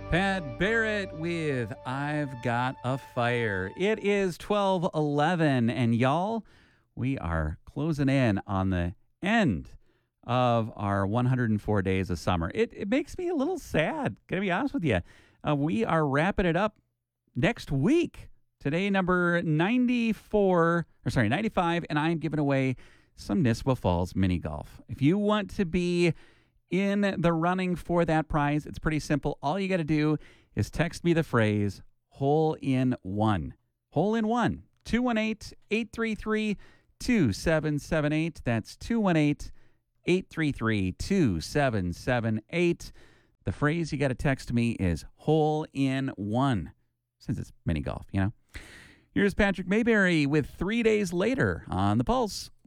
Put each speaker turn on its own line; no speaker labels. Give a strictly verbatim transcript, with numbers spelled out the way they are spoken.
Pat Barrett with I've Got a Fire. It is twelve eleven, and y'all, we are closing in on the end of our one hundred four days of summer. It, it makes me a little sad, gonna be honest with you. Uh, we are wrapping it up next week. Today, number ninety-four, or sorry, ninety-five, and I am giving away some Nisswa Falls mini golf. If you want to be in the running for that prize, it's pretty simple. All you got to do is text me the phrase hole in one. Hole in one. two one eight, eight three three, two seven seven eight. That's two one eight, eight three three, two seven seven eight. The phrase you got to text me is hole in one, since it's mini golf, you know. Here's Patrick Mayberry with Three Days Later on The Pulse.